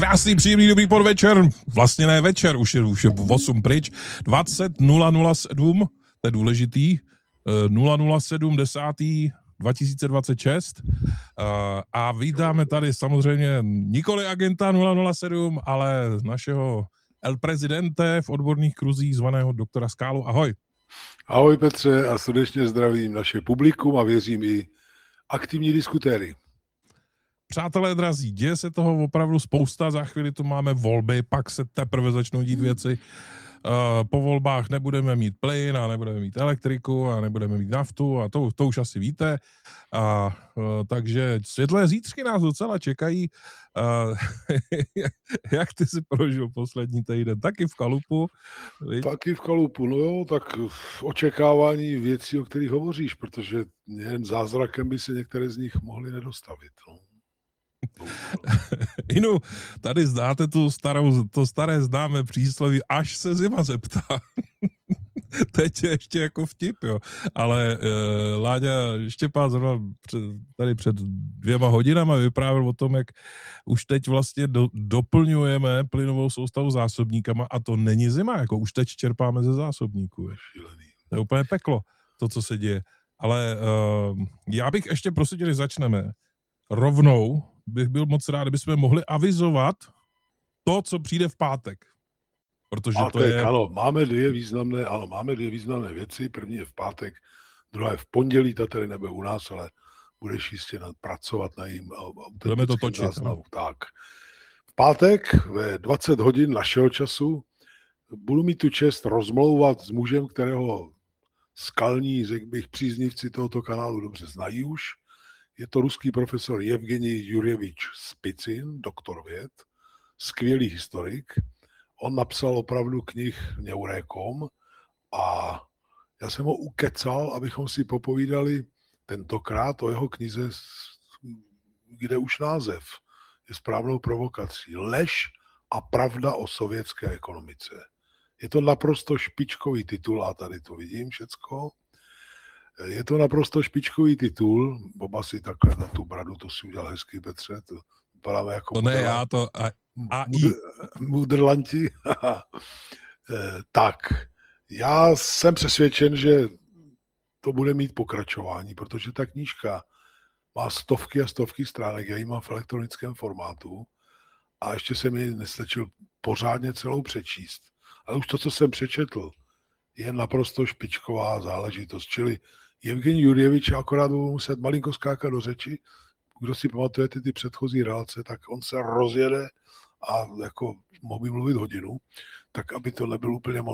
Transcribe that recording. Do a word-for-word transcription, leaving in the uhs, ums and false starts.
Krásný, příjemný, dobrý podvečer. Vlastně ne večer, už je, už je osm pryč. dvacet nula nula sedm, to je důležitý. nula nula sedm desátý dva tisíce dvacet šest. A vítáme tady samozřejmě nikoli agenta nula nula sedm, ale našeho El Presidente v odborných kruzích zvaného doktora Skálu. Ahoj. Ahoj Petře a srdečně zdravím naše publikum a věřím i aktivní diskutéry. Přátelé drazí, děje se toho opravdu spousta, za chvíli tu máme volby, pak se teprve začnou dít věci. Po volbách nebudeme mít plyn a nebudeme mít elektriku a nebudeme mít naftu a to, to už asi víte. A, takže světlé zítřky nás docela čekají. A, jak ty si prožil poslední týden? Taky v kalupu? Viď? Taky v kalupu, no jo, tak v očekávání věcí, o kterých hovoříš, protože jen zázrakem by se některé z nich mohly nedostavit. No. Inu, tady znáte tu starou, to staré známé přísloví, až se zima zeptá. Teď je ještě jako vtip, jo. Ale uh, Láďa Štěpán zrovna před, tady před dvěma hodinama vyprávěl o tom, jak už teď vlastně do, doplňujeme plynovou soustavu zásobníkama a to není zima, jako už teď čerpáme ze zásobníků. To je úplně peklo, to, co se děje. Ale uh, já bych ještě, prosím, když začneme, rovnou bych byl moc rád, kdybychom mohli avizovat to, co přijde v pátek. Protože pátek, to je... ano, máme dvě významné, ano, máme dvě významné věci. První je v pátek, druhá je v pondělí, ta tady nebude u nás, ale budeš jistě pracovat na jejím autentickém záznamu. Tak. V pátek ve dvacet hodin našeho času budu mít tu čest rozmlouvat s mužem, kterého skalní, řekl bych, příznivci tohoto kanálu dobře znají už. Je to ruský profesor Evgenij Jurjevič Spicin, doktor věd, skvělý historik. On napsal opravdu knih Neurékom a já jsem ho ukecal, abychom si popovídali tentokrát o jeho knize, kde už název je správnou provokací. Lež a pravda o sovětské ekonomice. Je to naprosto špičkový titul, a tady to vidím všecko. Je to naprosto špičkový titul. Boba si takhle na tu bradu, to si udělal hezky, Petře. To vypadáme jako... To ne, já to... A, a mudr, mudrlanti. Tak, já jsem přesvědčen, že to bude mít pokračování, protože ta knížka má stovky a stovky stránek, já ji mám v elektronickém formátu a ještě jsem ji nestačil pořádně celou přečíst. Ale už to, co jsem přečetl, je naprosto špičková záležitost. Čili Evgenij Jurjevič akorát budu muset malinko skákat do řeči. Kdo si pamatujete ty předchozí relace, tak on se rozjede a jako mohl by mluvit hodinu, tak aby to nebyl úplně